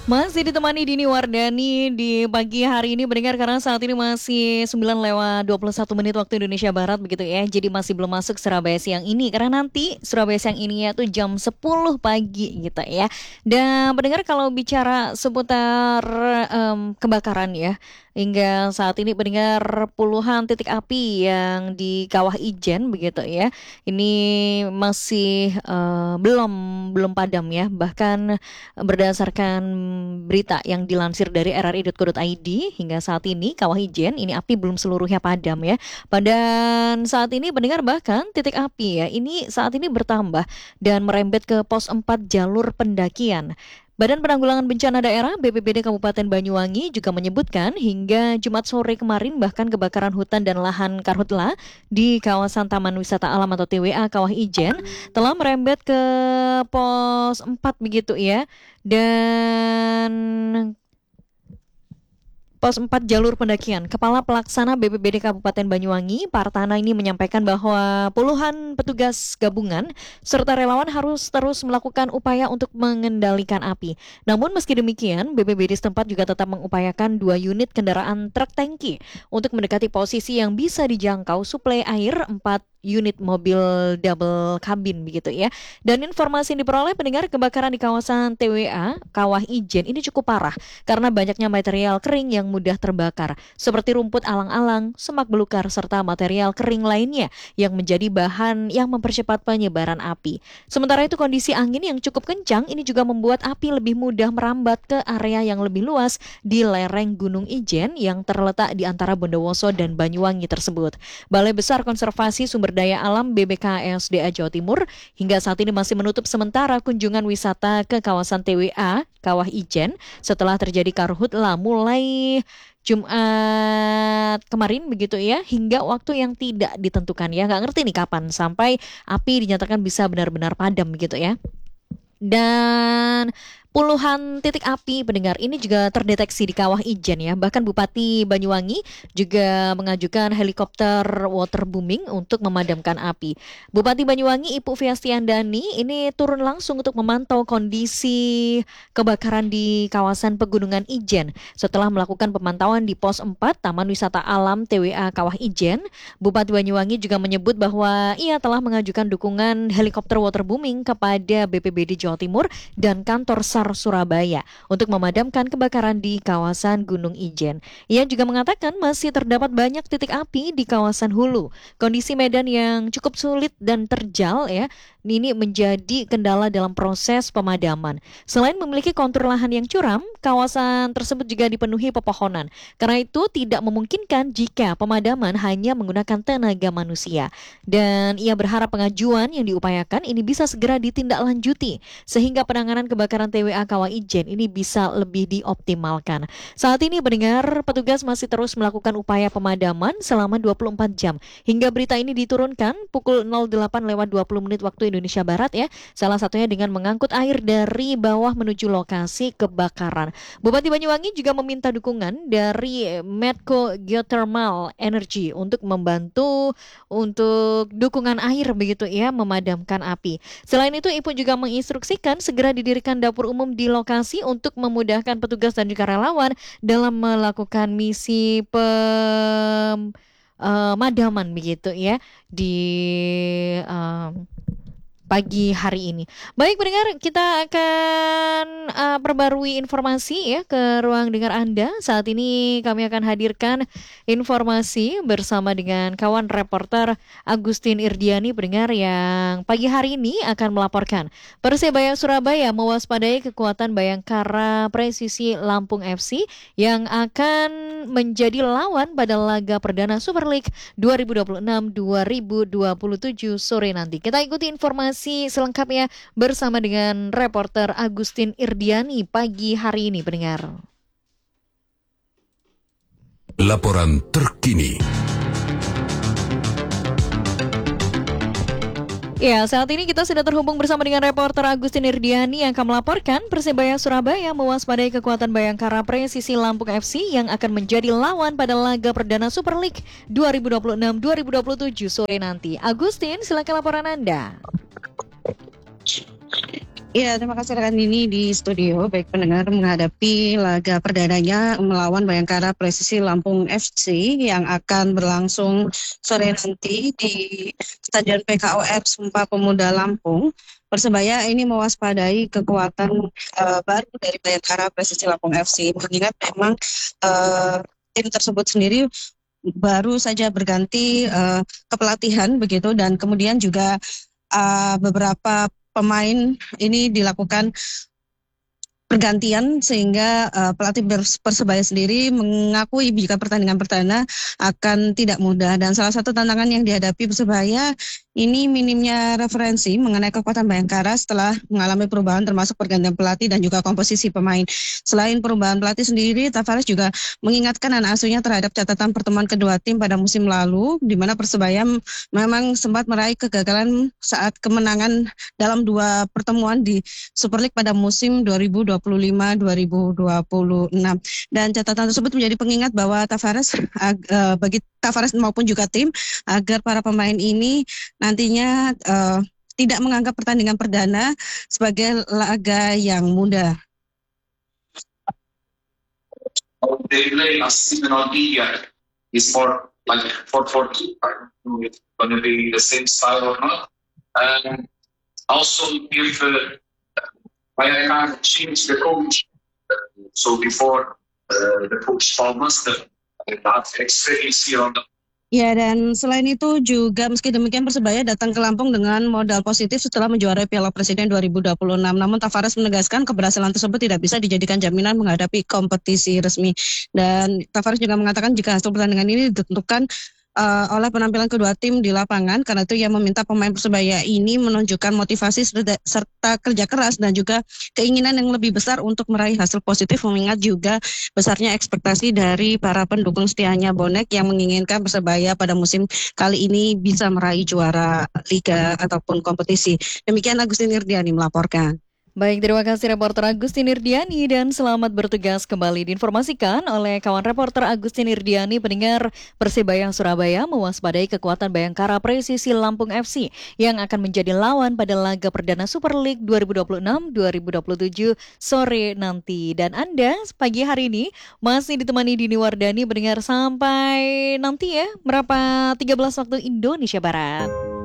Masih ditemani Dini Wardani di pagi hari ini mendengar karena saat ini masih 9:21 waktu Indonesia Barat begitu ya. Jadi masih belum masuk Surabaya siang ini karena nanti Surabaya siang ini yaitu jam 10 pagi gitu ya. Dan mendengar kalau bicara seputar kebakaran ya. Hingga saat ini mendengar puluhan titik api yang di Kawah Ijen begitu ya. Ini masih belum padam ya. Bahkan berdasarkan berita yang dilansir dari rri.co.id hingga saat ini Kawah Ijen ini api belum seluruhnya padam ya. Dan saat ini mendengar bahkan titik api ya ini saat ini bertambah dan merembet ke pos 4 jalur pendakian. Badan Penanggulangan Bencana Daerah BPBD Kabupaten Banyuwangi juga menyebutkan hingga Jumat sore kemarin bahkan kebakaran hutan dan lahan karhutla di kawasan Taman Wisata Alam atau TWA Kawah Ijen telah merembet ke pos 4 begitu ya. Dan pos 4 jalur pendakian. Kepala Pelaksana BPBD Kabupaten Banyuwangi, Partana ini menyampaikan bahwa puluhan petugas gabungan serta relawan harus terus melakukan upaya untuk mengendalikan api. Namun meski demikian, BPBD setempat juga tetap mengupayakan 2 unit kendaraan truk tangki untuk mendekati posisi yang bisa dijangkau suplai air 4 unit mobil double kabin begitu ya. Dan informasi yang diperoleh pendengar kebakaran di kawasan TWA Kawah Ijen ini cukup parah karena banyaknya material kering yang mudah terbakar seperti rumput alang-alang, semak belukar serta material kering lainnya yang menjadi bahan yang mempercepat penyebaran api. Sementara itu kondisi angin yang cukup kencang ini juga membuat api lebih mudah merambat ke area yang lebih luas di lereng Gunung Ijen yang terletak di antara Bondowoso dan Banyuwangi tersebut. Balai Besar Konservasi Sumber Daya Alam BBKSDA Jawa Timur hingga saat ini masih menutup sementara kunjungan wisata ke kawasan TWA Kawah Ijen setelah terjadi karhutla mulai Jumat kemarin begitu ya hingga waktu yang tidak ditentukan ya, nggak ngerti nih kapan sampai api dinyatakan bisa benar-benar padam begitu ya. Dan puluhan titik api pendengar ini juga terdeteksi di Kawah Ijen ya. Bahkan Bupati Banyuwangi juga mengajukan helikopter waterbooming untuk memadamkan api. Bupati Banyuwangi Ibu Fiastiandani ini turun langsung untuk memantau kondisi kebakaran di kawasan Pegunungan Ijen. Setelah melakukan pemantauan di pos 4 Taman Wisata Alam TWA Kawah Ijen, Bupati Banyuwangi juga menyebut bahwa ia telah mengajukan dukungan helikopter waterbooming kepada BPBD Jawa Timur dan kantor SAR Surabaya untuk memadamkan kebakaran di kawasan Gunung Ijen. Ia juga mengatakan masih terdapat banyak titik api di kawasan hulu. Kondisi medan yang cukup sulit dan terjal ya, ini menjadi kendala dalam proses pemadaman. Selain memiliki kontur lahan yang curam, kawasan tersebut juga dipenuhi pepohonan. Karena itu tidak memungkinkan jika pemadaman hanya menggunakan tenaga manusia. Dan ia berharap pengajuan yang diupayakan ini bisa segera ditindaklanjuti sehingga penanganan kebakaran TWA Kawah Ijen ini bisa lebih dioptimalkan. Saat ini pendengar petugas masih terus melakukan upaya pemadaman selama 24 jam. Hingga berita ini diturunkan pukul 08:20 waktu Indonesia Barat ya. Salah satunya dengan mengangkut air dari bawah menuju lokasi kebakaran. Bupati Banyuwangi juga meminta dukungan dari Medco Geothermal Energy untuk membantu untuk dukungan air begitu ya memadamkan api. Selain itu Ibu juga menginstruksikan segera didirikan dapur umum di lokasi untuk memudahkan petugas dan juga relawan dalam melakukan misi pemadaman begitu ya di pagi hari ini. Baik pendengar, kita akan perbarui informasi ya ke ruang dengar Anda. Saat ini kami akan hadirkan informasi bersama dengan kawan reporter Agustin Irdiani pendengar yang pagi hari ini akan melaporkan Persebaya Surabaya mewaspadai kekuatan Bayangkara Presisi Lampung FC yang akan menjadi lawan pada laga perdana Super League 2026-2027 sore nanti. Kita ikuti informasi selengkapnya bersama dengan reporter Agustin Irdiani pagi hari ini pendengar. Laporan terkini. Ya, saat ini kita sudah terhubung bersama dengan reporter Agustin Irdiani yang akan melaporkan Persebaya Surabaya mewaspadai kekuatan Bayangkara Presisi Lampung FC yang akan menjadi lawan pada laga perdana Super League 2026-2027 sore nanti. Agustin, silakan laporan Anda. Ya, terima kasih rekan Dini di studio. Baik pendengar, menghadapi laga perdananya melawan Bayangkara Presisi Lampung FC yang akan berlangsung sore nanti di Stadion PKOR Sumpah Pemuda Lampung. Persebaya ini mewaspadai kekuatan baru dari Bayangkara Presisi Lampung FC. Mengingat memang tim tersebut sendiri baru saja berganti kepelatihan begitu, dan kemudian juga beberapa pemain ini dilakukan pergantian sehingga pelatih Persebaya sendiri mengakui jika pertandingan perdana akan tidak mudah, dan salah satu tantangan yang dihadapi Persebaya ini minimnya referensi mengenai kekuatan Bayangkara setelah mengalami perubahan termasuk pergantian pelatih dan juga komposisi pemain. Selain perubahan pelatih sendiri, Tavares juga mengingatkan anak asuhnya terhadap catatan pertemuan kedua tim pada musim lalu di mana Persebaya memang sempat meraih kegagalan saat kemenangan dalam dua pertemuan di Super League pada musim 2025-2026. Dan catatan tersebut menjadi pengingat bahwa bagi Tavares maupun juga tim agar para pemain ini nantinya tidak menganggap pertandingan perdana sebagai laga yang mudah. They play as even on media is for like 4-4-2. I don't know if it's going to be the same style or not. And also if I can't change the coach. So before the coach Paul Muster, that experience here on the. Ya, dan selain itu juga meski demikian Persebaya datang ke Lampung dengan modal positif setelah menjuarai Piala Presiden 2026. Namun Tavares menegaskan keberhasilan tersebut tidak bisa dijadikan jaminan menghadapi kompetisi resmi. Dan Tavares juga mengatakan jika hasil pertandingan ini ditentukan oleh penampilan kedua tim di lapangan, karena itu ia meminta pemain Persebaya ini menunjukkan motivasi serta kerja keras dan juga keinginan yang lebih besar untuk meraih hasil positif, mengingat juga besarnya ekspektasi dari para pendukung setianya bonek yang menginginkan Persebaya pada musim kali ini bisa meraih juara liga ataupun kompetisi. Demikian Agustin Irdiani melaporkan. Baik, terima kasih reporter Agustin Irdiani dan selamat bertugas kembali. Diinformasikan oleh kawan reporter Agustin Irdiani, pendengar Persebaya Surabaya mewaspadai kekuatan Bayangkara Presisi Lampung FC yang akan menjadi lawan pada laga perdana Super League 2026-2027 sore nanti. Dan Anda pagi hari ini masih ditemani Dini Wardani, pendengar sampai nanti ya, berapa 13 waktu Indonesia Barat.